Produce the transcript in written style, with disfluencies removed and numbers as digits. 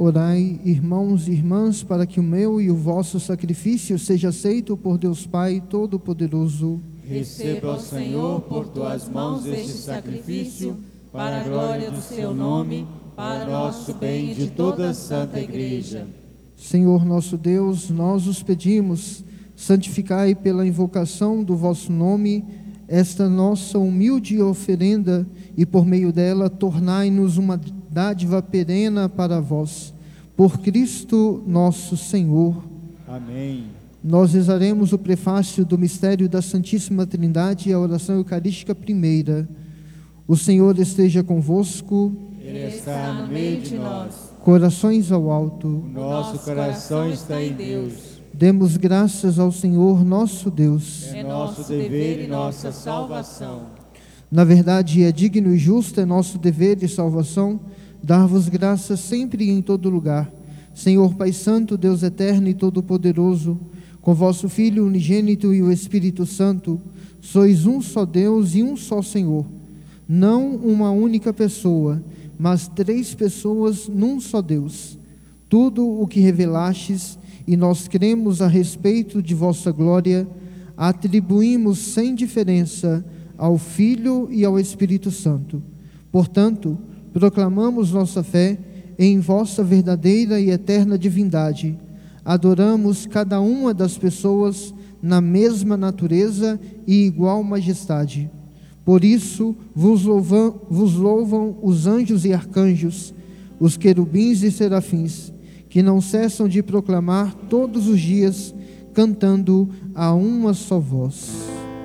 Orai, irmãos e irmãs, para que o meu e o vosso sacrifício seja aceito por Deus Pai Todo-Poderoso. Receba, ó Senhor, por tuas mãos este sacrifício, para a glória do seu nome, para nosso bem e de toda a Santa Igreja. Senhor nosso Deus, nós os pedimos, santificai pela invocação do vosso nome esta nossa humilde oferenda e por meio dela tornai-nos uma dádiva perene para vós. Por Cristo nosso Senhor. Amém. Nós rezaremos o prefácio do mistério da Santíssima Trindade e a oração eucarística primeira. O Senhor esteja convosco. Ele está no meio de nós. Corações ao alto. O nosso coração está em Deus. Demos graças ao Senhor nosso Deus. É nosso dever e nossa salvação. Na verdade, é digno e justo, é nosso dever e salvação, dar-vos graças sempre e em todo lugar. Senhor Pai Santo, Deus eterno e todo-poderoso, com vosso Filho unigênito e o Espírito Santo, sois um só Deus e um só Senhor. Não uma única pessoa, mas três pessoas num só Deus. Tudo o que revelastes, e nós cremos a respeito de vossa glória, atribuímos sem diferença ao Filho e ao Espírito Santo. Portanto, proclamamos nossa fé em vossa verdadeira e eterna divindade. Adoramos cada uma das pessoas na mesma natureza e igual majestade. Por isso vos louvam os anjos e arcanjos, os querubins e serafins, que não cessam de proclamar todos os dias, cantando a uma só voz.